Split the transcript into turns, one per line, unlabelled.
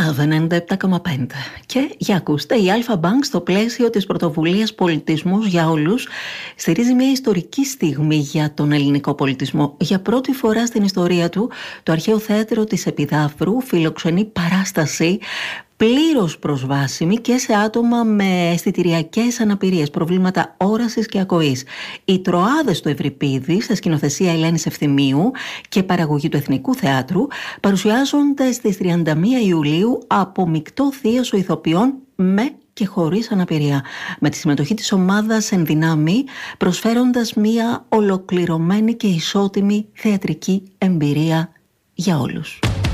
Love 97,5. Και για ακούστε, η Alpha Bank στο πλαίσιο της πρωτοβουλίας Πολιτισμός για Όλους στηρίζει μια ιστορική στιγμή για τον ελληνικό πολιτισμό. Για πρώτη φορά στην ιστορία του, το Αρχαίο Θέατρο της Επιδαύρου φιλοξενεί παράσταση πλήρως προσβάσιμη και σε άτομα με αισθητηριακές αναπηρίες, προβλήματα όρασης και ακοής. Οι Τροάδες του Ευρυπίδη, σε σκηνοθεσία Ελένης Ευθυμίου και παραγωγή του Εθνικού Θεάτρου, παρουσιάζονται στις 31 Ιουλίου από μεικτό θίασο ηθοποιών με και χωρίς αναπηρία, με τη συμμετοχή της ομάδας εν δυνάμει, προσφέροντας μια ολοκληρωμένη και ισότιμη θεατρική εμπειρία για όλους.